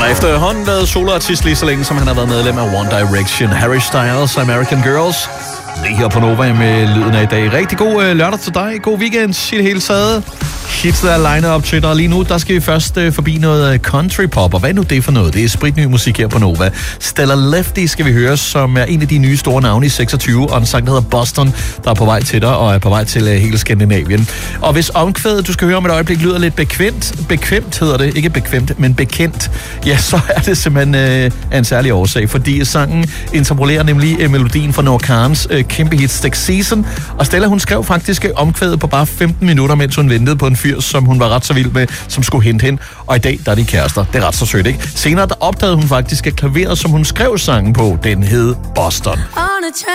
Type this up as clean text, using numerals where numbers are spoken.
har efterhånden været soloartist lige så længe, som han har været medlem af One Direction. Harry Styles, American Girls. Lige her på Nova med lyden af i dag. Rigtig god lørdag til dig. God weekend i det hele taget. Hits, der er lined up til dig. Lige nu, der skal vi først forbi noget country pop. Og hvad er nu det for noget? Det er spritny musik her på Nova. Stella Lefty skal vi høre, som er en af de nye store navne i 26. Og en sang, der hedder Boston, der er på vej til dig og er på vej til hele Skandinavien. Og hvis omkvædet, du skal høre om et øjeblik, lyder lidt bekvemt hedder det. Ikke bekvemt, men bekendt. Ja, så er det simpelthen af en særlig årsag. Fordi sangen interpolerer nemlig melodien fra Noah Kahns kæmpe hit Stick Season. Og Stella, hun skrev faktisk omkvædet på bare 15 minutter, mens hun ventede på en fyr, som hun var ret så vild med, som skulle hente hende. Og i dag, der er de kærester. Det er ret så sødt, ikke? Senere, der opdagede hun faktisk, at klaveret, som hun skrev sangen på, den hed Boston.